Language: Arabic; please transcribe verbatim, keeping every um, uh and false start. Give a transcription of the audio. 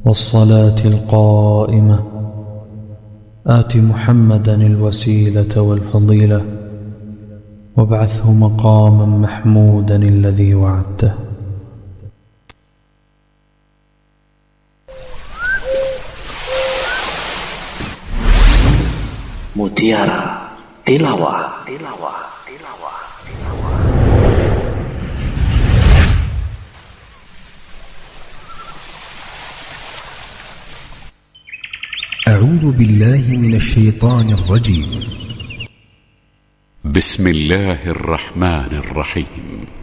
والصلاة القائمة آت محمدا الوسيلة والفضيلة وابعثه مقاما محمودا الذي وعدته. Mutiara Tilawah. أعوذ بالله من الشيطان الرجيم. بسم الله الرحمن الرحيم.